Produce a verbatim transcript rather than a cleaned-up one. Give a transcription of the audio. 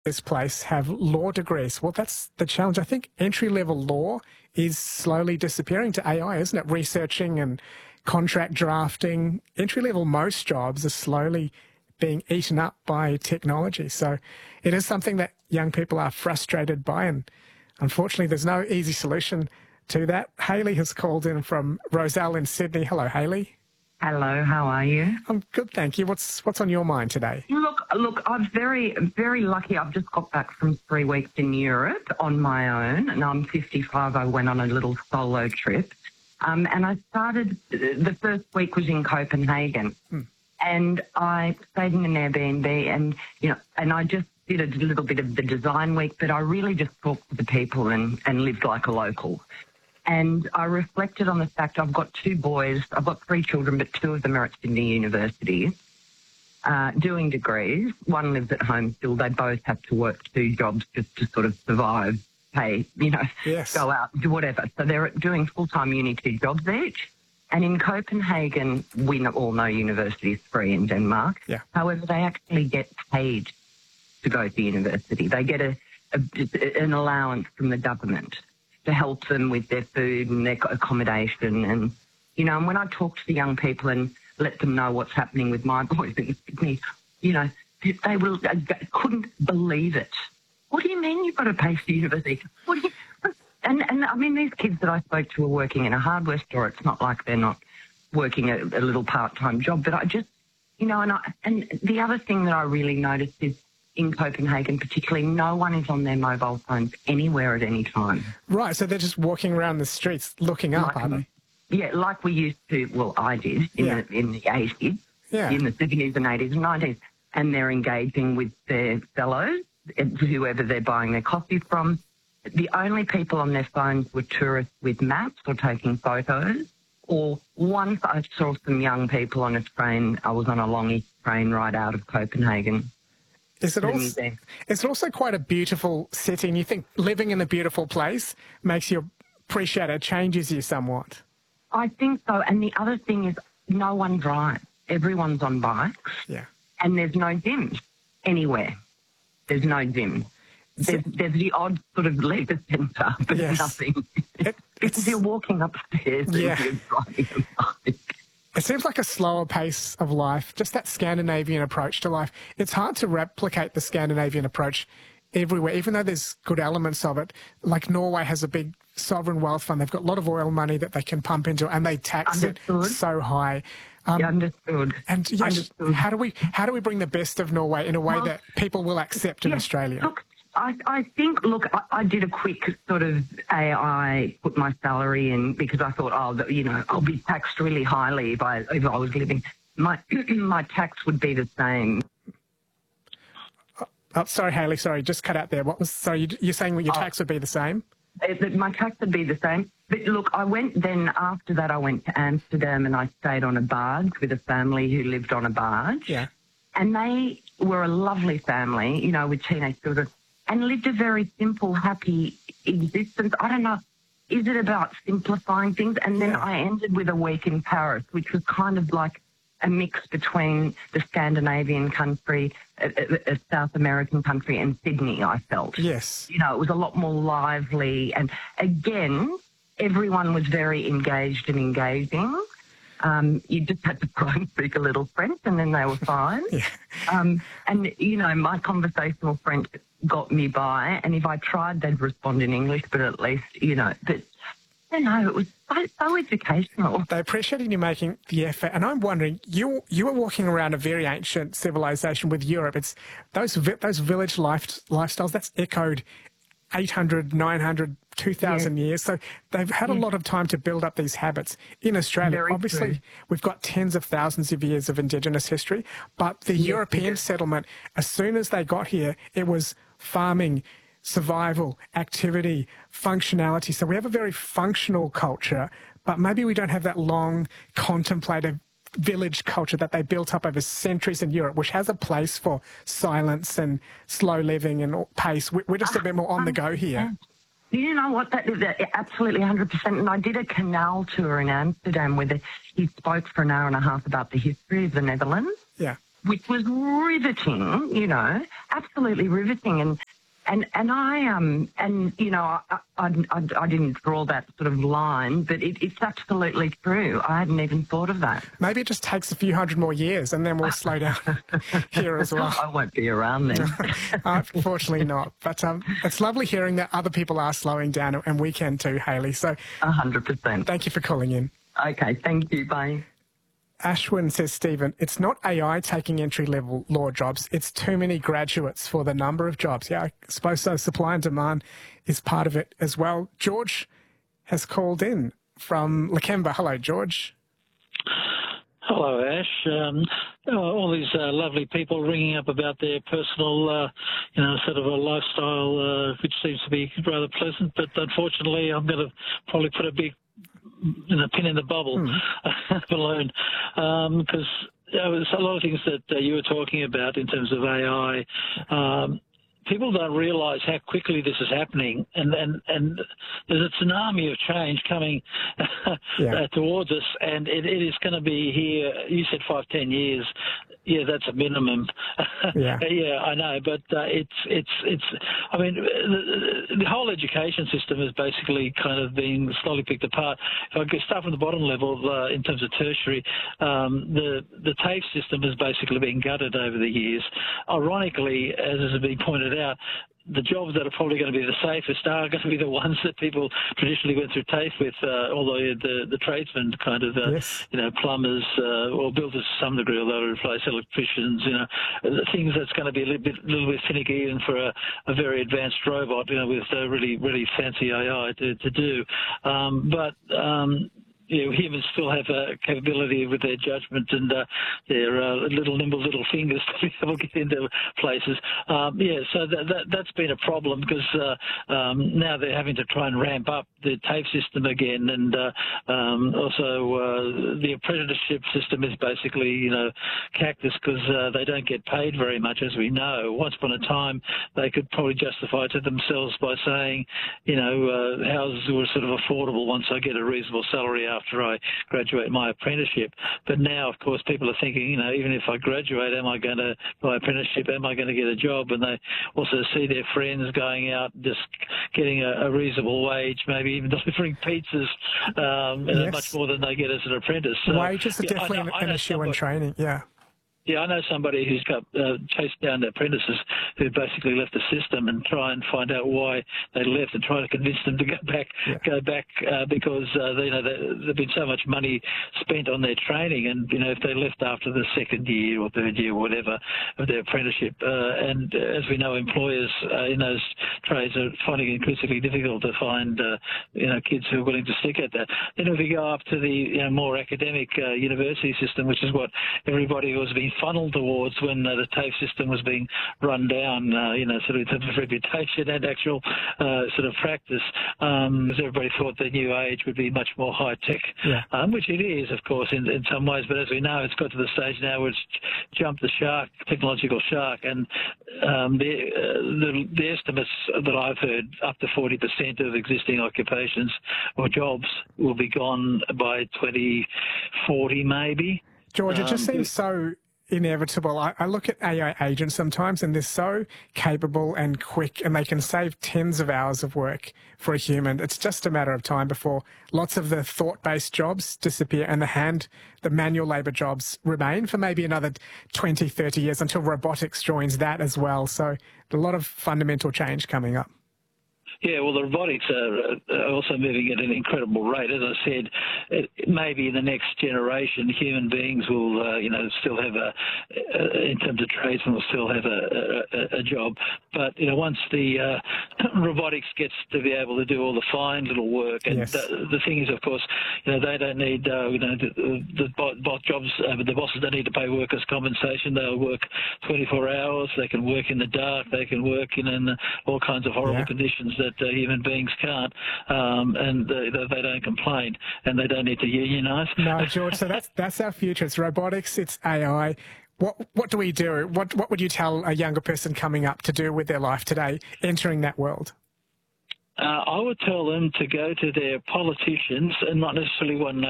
this place have law degrees. Well, that's the challenge. I think entry-level law is slowly disappearing to A I, isn't it? Researching and contract drafting. Entry-level most jobs are slowly being eaten up by technology. So it is something that young people are frustrated by, and unfortunately there's no easy solution to that. Hayley has called in from Roselle in Sydney. Hello, Hayley. Hello, how are you? I'm good, thank you. What's what's on your mind today? Look, look, I'm very, very lucky. I've just got back from three weeks in Europe on my own, and I'm fifty-five. I went on a little solo trip, um, and I started. The first week was in Copenhagen, hmm. and I stayed in an Airbnb, and you know, and I just did a little bit of the design week, but I really just talked to the people and and lived like a local. And I reflected on the fact I've got two boys. I've got three children, but two of them are at Sydney University uh, doing degrees. One lives at home still. They both have to work two jobs just to sort of survive, pay, you know, yes. go out, do whatever. So they're doing full-time uni, two jobs each. And in Copenhagen, we all know university is free in Denmark. Yeah. However, they actually get paid to go to university. They get a, a an allowance from the government to help them with their food and their accommodation. And, you know, and when I talk to the young people and let them know what's happening with my boys in Sydney, you know, they will they couldn't believe it. What do you mean you've got to pay for university? What do you, and, and, I mean, these kids that I spoke to are working in a hardware store. It's not like they're not working a, a little part-time job. But I just, you know, and, I, and the other thing that I really noticed is, in Copenhagen particularly, no one is on their mobile phones anywhere at any time. Right, so they're just walking around the streets looking up, like, are they? Yeah, like we used to, well, I did in, yeah. the, in the eighties, yeah. in the seventies and eighties and nineties, and they're engaging with their fellows, whoever they're buying their coffee from. The only people on their phones were tourists with maps or taking photos, or once I saw some young people on a train. I was on a long train ride out of Copenhagen. Is it, also, is it also quite a beautiful setting? You think living in a beautiful place makes you appreciate it, changes you somewhat? I think so. And the other thing is no one drives. Everyone's on bikes. Yeah. And there's no gyms anywhere. There's no gym. There's, there's the odd sort of leisure centre, but yes. nothing. It, because you're walking upstairs yeah. and you're driving a bike. It seems like a slower pace of life, just that Scandinavian approach to life. It's hard to replicate the Scandinavian approach everywhere, even though there's good elements of it. Like Norway has a big sovereign wealth fund. They've got a lot of oil money that they can pump into, and they tax Understood. it so high. Um, yeah, understood. And yes, understood. how do we how do we bring the best of Norway in a way well, that people will accept in yeah, Australia? Look, I, I think, look, I, I did a quick sort of A I, put my salary in because I thought, oh, you know, I'll be taxed really highly if I, if I was living. My my tax would be the same. Oh, oh, sorry, Hayley, sorry, just cut out there. What was, sorry, you, you're saying your tax oh, would be the same? It, my tax would be the same. But look, I went then, after that I went to Amsterdam and I stayed on a barge with a family who lived on a barge. Yeah. And they were a lovely family, you know, with teenage children, and lived a very simple, happy existence. I don't know, is it about simplifying things? And then yeah. I ended with a week in Paris, which was kind of like a mix between the Scandinavian country, a, a South American country, and Sydney, I felt. Yes. You know, it was a lot more lively. And again, everyone was very engaged and engaging. Um, you just had to try and speak a little French, and then they were fine. yeah. um, and, you know, my conversational French got me by, and if I tried, they'd respond in English, but at least, you know, but, you know, it was so, so educational. They appreciated you making the effort, and I'm wondering, you you were walking around a very ancient civilization with Europe. It's those those village life, lifestyles, that's echoed eight hundred, nine hundred, two thousand yeah. years. So they've had yeah. a lot of time to build up these habits. In Australia, Very obviously, true. we've got tens of thousands of years of Indigenous history, but the yeah, European yeah. settlement, as soon as they got here, it was farming, survival, activity, functionality. So we have a very functional culture, but maybe we don't have that long, contemplative village culture that they built up over centuries in Europe, which has a place for silence and slow living and pace. We're just a bit more on the go here. You know what? That is absolutely one hundred percent. And I did a canal tour in Amsterdam where the, he spoke for an hour and a half about the history of the Netherlands. Yeah. which was riveting, you know, absolutely riveting. And and and I um and you know I I, I, I didn't draw that sort of line, but it, it's absolutely true. I hadn't even thought of that. Maybe it just takes a few hundred more years, and then we'll slow down here as well. I won't be around then. Unfortunately not. But um, it's lovely hearing that other people are slowing down, and we can too, Hayley. So A hundred percent. Thank you for calling in. Okay, thank you. Bye. Ashwin says, Stephen, it's not A I taking entry-level law jobs. It's too many graduates for the number of jobs. Yeah, I suppose so. Supply and demand is part of it as well. George has called in from Lakemba. Hello, George. Hello, Ash. Um, all these uh, lovely people ringing up about their personal, uh, you know, sort of a lifestyle, uh, which seems to be rather pleasant. But unfortunately, I'm going to probably put a big in a pin in the bubble hmm. balloon, because um, there was a lot of things that uh, you were talking about in terms of A I. Um, people don't realise how quickly this is happening, and, and, and there's a tsunami of change coming yeah. uh, towards us, and it, it is going to be here. You said five, ten years. Yeah, that's a minimum. Yeah, yeah, I know, but uh, it's it's it's. I mean, the, the whole education system has basically kind of been slowly picked apart. If I could start from the bottom level, uh, in terms of tertiary, um, the the TAFE system has basically been gutted over the years. Ironically, as has been pointed out, the jobs that are probably going to be the safest are going to be the ones that people traditionally went through TAFE with, uh, although the the tradesmen kind of, uh, yes. you know, plumbers uh, or builders to some degree, although to replace electricians, you know, the things that's going to be a little bit, little bit finicky even for a, a very advanced robot, you know, with uh, really, really fancy A I to, to do. Um, but, um, you know, humans still have a capability with their judgment and uh, their uh, little nimble little fingers to be able to get into places. Um, yeah, so that, that, that's been a problem because uh, um, now they're having to try and ramp up the TAFE system again, and uh, um, also uh, the apprenticeship system is basically, you know, cactus because uh, they don't get paid very much, as we know. Once upon a time, they could probably justify to themselves by saying, you know, uh, houses were sort of affordable once I get a reasonable salary out after I graduate my apprenticeship. But now, of course, people are thinking, you know, even if I graduate, am I going to, my apprenticeship, am I going to get a job? And they also see their friends going out just getting a, a reasonable wage, maybe even delivering pizzas, um, and yes. much more than they get as an apprentice. So, wages are yeah, definitely I know, an I know issue somebody, in training, yeah. Yeah, I know somebody who's got uh, chased down apprentices who basically left the system and try and find out why they left and try to convince them to go back, yeah. go back uh, because uh, they, you know they, there's been so much money spent on their training, and you know if they left after the second year or third year or whatever of their apprenticeship, uh, and uh, as we know, employers uh, in those trades are finding it increasingly difficult to find uh, you know kids who are willing to stick at that. Then if we go up to the you know more academic uh, university system, which is what everybody was being funneled towards when uh, the TAFE system was being run down, uh, you know, sort of in terms of reputation and actual uh, sort of practice, um, because everybody thought the new age would be much more high-tech, yeah. um, which it is, of course, in, in some ways, but as we know, it's got to the stage now where it's jumped the shark, technological shark, and um, the, uh, the, the estimates that I've heard, up to forty percent of existing occupations or jobs will be gone by twenty forty, maybe. George, it just um, seems so inevitable. I, I look at A I agents sometimes, and they're so capable and quick, and they can save tens of hours of work for a human. It's just a matter of time before lots of the thought-based jobs disappear and the hand, the manual labour jobs remain for maybe another twenty, thirty years until robotics joins that as well. So a lot of fundamental change coming up. Yeah, well, the robotics are also moving at an incredible rate. As I said, it, maybe in the next generation, human beings will, uh, you know, still have a, uh, in terms of tradesmen, will still have a, a, a job. But, you know, once the uh, robotics gets to be able to do all the fine little work, and yes. the, the thing is, of course, you know, they don't need, uh, you know, the, the bot jobs, uh, the bosses don't need to pay workers' compensation. They'll work twenty-four hours. They can work in the dark. They can work in, in all kinds of horrible yeah. conditions that Uh, human beings can't, um, and uh, they don't complain, and they don't need to unionise. No, George. So that's that's our future. It's robotics. It's A I. What what do we do? What what would you tell a younger person coming up to do with their life today, entering that world? Uh, I would tell them to go to their politicians, and not necessarily one